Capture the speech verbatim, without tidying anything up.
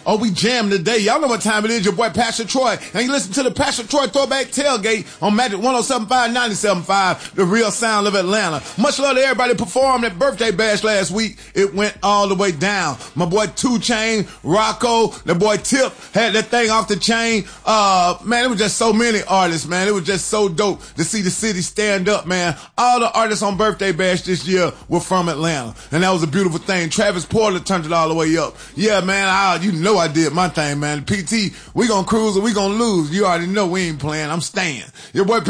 Oh, we jammed today. Y'all know what time it is. Your boy Pastor Troy. And you listen to the Pastor Troy Throwback Tailgate on Magic one oh seven point five, ninety-seven point five, the real sound of Atlanta. Much love to everybody who performed at Birthday Bash last week. It went all the way down. My boy two Chainz, Rocco, the boy Tip had that thing off the chain. Uh, man, it was just so many artists, man. It was just so dope to see the city stand up, man. All the artists on Birthday Bash this year were from Atlanta. And that was a beautiful thing. Travis Porter turned it all the way up. Yeah, man, I, you know I did my thing, man. P T, we gonna cruise or we gonna lose. You already know we ain't playing. I'm staying. Your boy